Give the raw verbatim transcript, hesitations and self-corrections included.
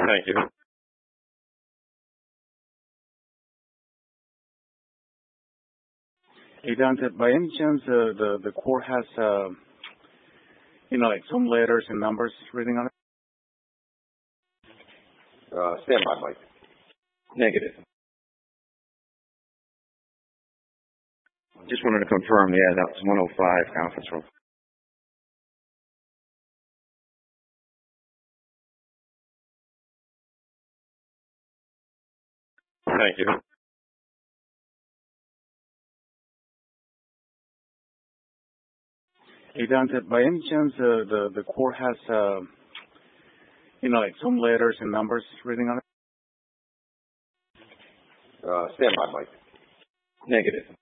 Thank you. Hey, Dante, by any chance, uh, the the core has, uh, you know, like some letters and numbers written on it? Uh, stand by, Mike. Negative. Just wanted to confirm, yeah, that was one oh five conference room. Thank you. Hey, Dante, by any chance, uh, the the core has, uh, you know, like some letters and numbers written on it? Uh, stand by, Mike. Negative.